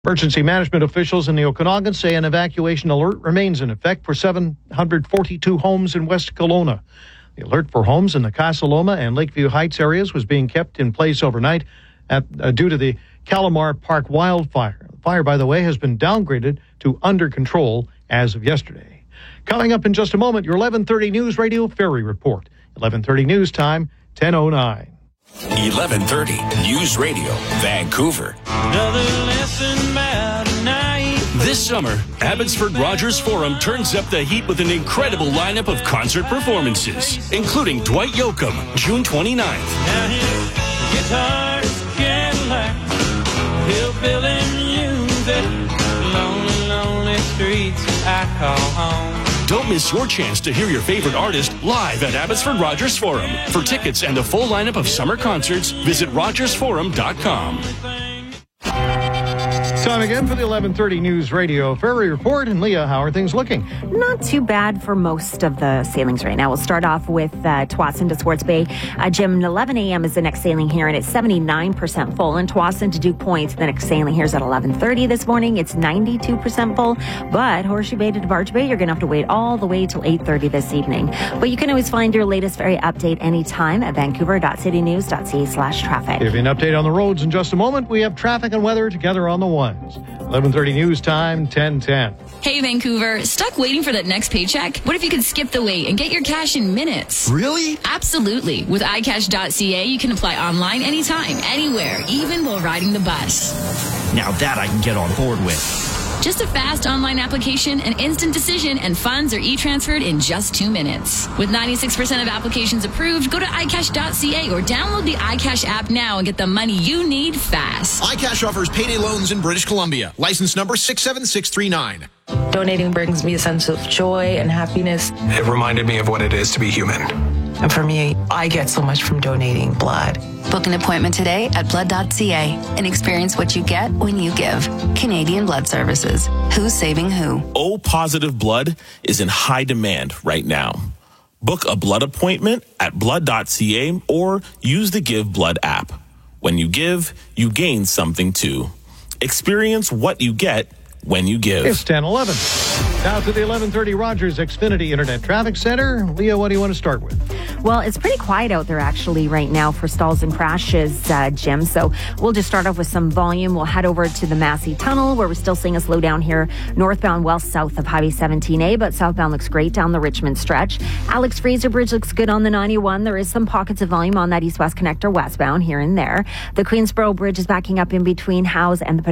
Emergency management officials in the Okanagan say an evacuation alert remains in effect for 742 homes in West Kelowna. The alert for homes in the Casa Loma and Lakeview Heights areas was being kept in place overnight due to the Calamar Park wildfire. The fire, by the way, has been downgraded to under control as of yesterday. Coming up in just a moment, your 11:30 News Radio Ferry Report. 11:30 News Time, 10:09. 11:30 News Radio, Vancouver. Another lesson about a night. This summer, Abbotsford Rogers Forum turns up the heat with an incredible lineup of concert performances, including Dwight Yoakam, June 29th. Now his guitar's Cadillac, hillbilly music, lonely, lonely streets I call home. Don't miss your chance to hear your favorite artist live at Abbotsford Rogers Forum. For tickets and a full lineup of summer concerts, visit rogersforum.com. Time again for the 11:30 News Radio Ferry Report. And Leah, how are things looking? Not too bad for most of the sailings right now. We'll start off with Tsawwassen to Swartz Bay. Jim, 11 a.m. is the next sailing here, and it's 79% full. And Tsawwassen to Duke Point, the next sailing here is at 11:30 this morning. It's 92% full. But Horseshoe Bay to DeBarge Bay, you're going to have to wait all the way till 8:30 this evening. But you can always find your latest ferry update anytime at vancouver.citynews.ca/traffic. Give you an update on the roads in just a moment. We have traffic and weather together on the ones. 11:30 News Time, 10:10. Hey, Vancouver. Stuck waiting for that next paycheck? What if you could skip the wait and get your cash in minutes? Really? Absolutely. With iCash.ca, you can apply online anytime, anywhere, even while riding the bus. Now that I can get on board with. Just a fast online application, an instant decision, and funds are e-transferred in just 2 minutes. With 96% of applications approved, go to iCash.ca or download the iCash app now and get the money you need fast. iCash offers payday loans in British Columbia. License number 67639. Donating brings me a sense of joy and happiness. It reminded me of what it is to be human. And for me, I get so much from donating blood. Book an appointment today at blood.ca and experience what you get when you give. Canadian Blood Services. Who's saving who? O-positive blood is in high demand right now. Book a blood appointment at blood.ca or use the Give Blood app. When you give, you gain something too. Experience what you get when you give. It's 10:11. Now to the 11:30 Rogers Xfinity Internet Traffic Center. Leah, what do you want to start with? Well, it's pretty quiet out there actually right now for stalls and crashes, Jim. So we'll just start off with some volume. We'll head over to the Massey Tunnel where we're still seeing a slowdown here northbound well south of Highway 17A, but southbound looks great down the Richmond stretch. Alex Fraser Bridge looks good on the 91. There is some pockets of volume on that east-west connector westbound here and there. The Queensboro Bridge is backing up in between Howes and the